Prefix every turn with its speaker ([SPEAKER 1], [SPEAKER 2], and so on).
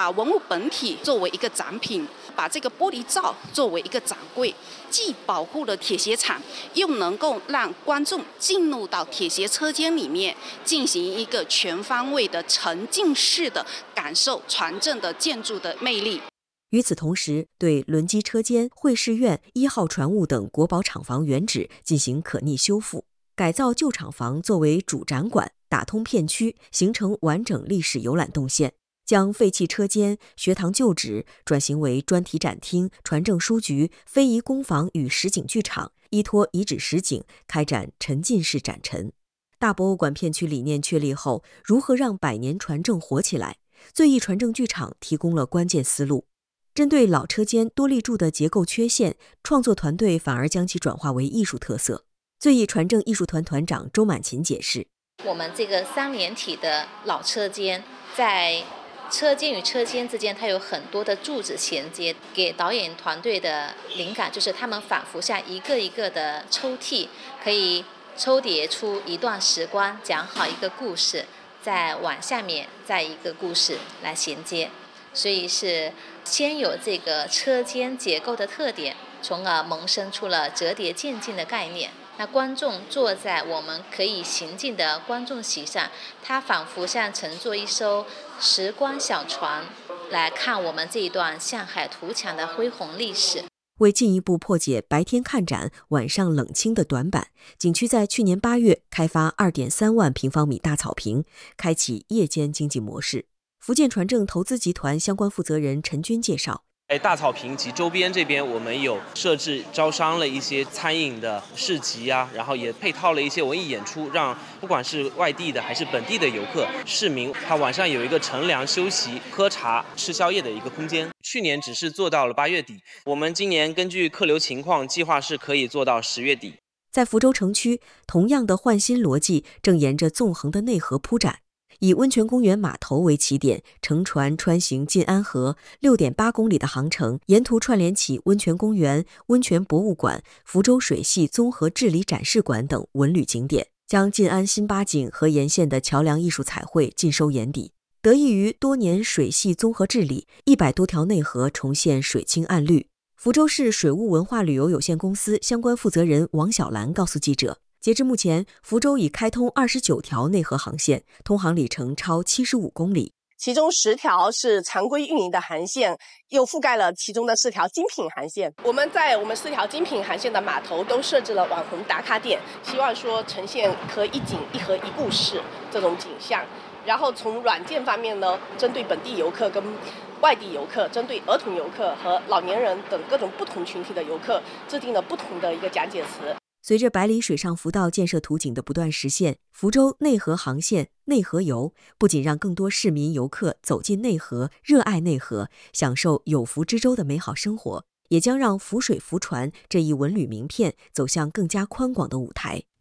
[SPEAKER 1] 把文物本体作为一个展品，把这个玻璃罩作为一个展柜，既保护了铁鞋厂，又能够让观众进入到铁鞋车间里面，进行一个全方位的沉浸式的感受船镇的建筑的魅力。
[SPEAKER 2] 与此同时，对轮机车间、会试院、1号船坞等国宝厂房原址进行可逆修复，改造旧厂房作为主展馆，打通片区，形成完整历史游览动线。将废弃车间、学堂旧址转型为专题展厅、船政书局、非遗工坊与实景剧场，依托遗址实景开展沉浸式展陈。大博物馆片区理念确立后，如何让百年船政活起来？最艺船政剧场提供了关键思路。针对老车间多立柱的结构缺陷，创作团队反而将其转化为艺术特色。最艺船政艺术团团长周满琴解释：
[SPEAKER 3] 我们这个3连体的老车间，在车间与车间之间，它有很多的柱子衔接，给导演团队的灵感就是他们仿佛像一个一个的抽屉，可以抽叠出一段时光，讲好一个故事，再往下面再一个故事来衔接。所以是先有这个车间结构的特点，从而萌生出了折叠渐进的概念。那观众坐在我们可以行进的观众席上，他仿佛像乘坐一艘时光小船，来看我们这一段向海图强的恢宏历史。
[SPEAKER 2] 为进一步破解白天看展、晚上冷清的短板，景区在去年8月开发2.3万平方米大草坪，开启夜间经济模式。福建船政投资集团相关负责人陈军介绍，
[SPEAKER 4] 在大草坪及周边这边，我们有设置招商了一些餐饮的市集啊，然后也配套了一些文艺演出，让不管是外地的还是本地的游客、市民，他晚上有一个乘凉休息、喝茶、吃宵夜的一个空间。去年只是做到了8月底，我们今年根据客流情况，计划是可以做到10月底。
[SPEAKER 2] 在福州城区，同样的换新逻辑正沿着纵横的内河铺展。以温泉公园码头为起点，乘船穿行晋安河6.8公里的航程，沿途串联起温泉公园、温泉博物馆、福州水系综合治理展示馆等文旅景点，将晋安新八景和沿线的桥梁艺术彩绘尽收眼底。得益于多年水系综合治理，100多条内河重现水清岸绿。福州市水务文化旅游有限公司相关负责人王小兰告诉记者，截至目前，福州已开通29条内河航线，通航里程超75公里。
[SPEAKER 5] 其中10条是常规运营的航线，又覆盖了其中的4条精品航线。我们在我们4条精品航线的码头都设置了网红打卡点，希望说呈现河一景一河一故事这种景象。然后从软件方面呢，针对本地游客跟外地游客，针对儿童游客和老年人等各种不同群体的游客，制定了不同的一个讲解词。
[SPEAKER 2] 随着百里水上浮道建设图景的不断实现，福州内河航线内河游不仅让更多市民游客走进内河，热爱内河，享受有福之州的美好生活，也将让浮水浮船这一文旅名片走向更加宽广的舞台。